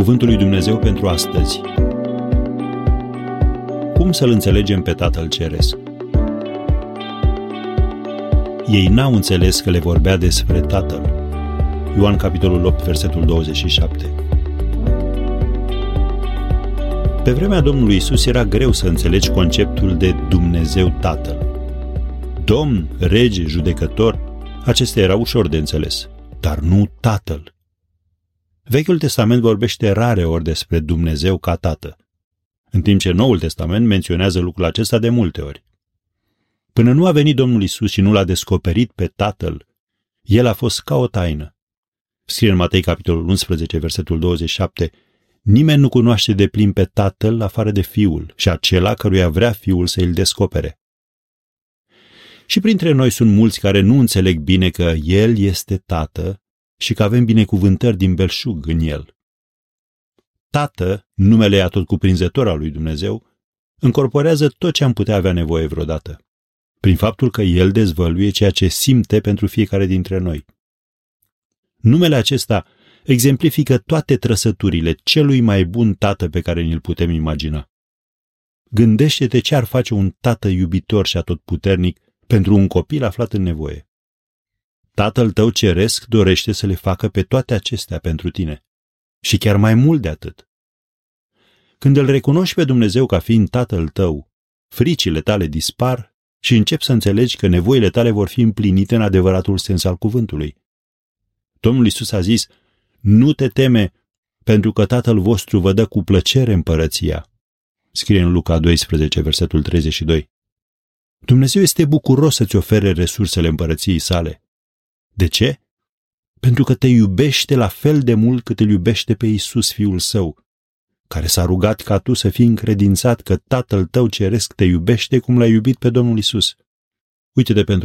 Cuvântul lui Dumnezeu pentru astăzi. Cum să-L înțelegem pe Tatăl Ceresc? Ei n-au înțeles că le vorbea despre Tatăl. Ioan capitolul 8, versetul 27. Pe vremea Domnului Iisus era greu să înțelegi conceptul de Dumnezeu Tatăl. Domn, rege, judecător, acestea erau ușor de înțeles, dar nu Tatăl. Vechiul Testament vorbește rare ori despre Dumnezeu ca Tată, în timp ce Noul Testament menționează lucrul acesta de multe ori. Până nu a venit Domnul Iisus și nu l-a descoperit pe Tatăl, el a fost ca o taină. Scrie în Matei capitolul 11, versetul 27, nimeni nu cunoaște deplin pe Tatăl afară de Fiul și acela căruia vrea Fiul să îl descopere. Și printre noi sunt mulți care nu înțeleg bine că El este Tată și că avem binecuvântări din belșug în El. Tată, numele atotcuprinzător al lui Dumnezeu, încorporează tot ce am putea avea nevoie vreodată, prin faptul că El dezvăluie ceea ce simte pentru fiecare dintre noi. Numele acesta exemplifică toate trăsăturile celui mai bun tată pe care ni-l putem imagina. Gândește-te ce ar face un tată iubitor și atotputernic pentru un copil aflat în nevoie. Tatăl tău ceresc dorește să le facă pe toate acestea pentru tine. Și chiar mai mult de atât. Când îl recunoști pe Dumnezeu ca fiind Tatăl tău, fricile tale dispar și începi să înțelegi că nevoile tale vor fi împlinite în adevăratul sens al cuvântului. Domnul Iisus a zis, nu te teme, pentru că Tatăl vostru vă dă cu plăcere împărăția. Scrie în Luca 12, versetul 32. Dumnezeu este bucuros să-ți ofere resursele împărăției sale. De ce? Pentru că te iubește la fel de mult cât îl iubește pe Iisus, Fiul Său, care s-a rugat ca tu să fii încredințat că Tatăl tău ceresc te iubește cum l-a iubit pe Domnul Iisus. Uite-te pentru